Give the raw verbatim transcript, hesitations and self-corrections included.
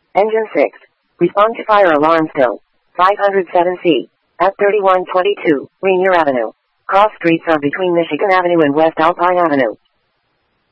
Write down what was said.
Engine six. Respond to fire alarm still. five oh seven C. At thirty-one twenty-two, Rainier Avenue. Cross streets are between Michigan Avenue and West Alpine Avenue.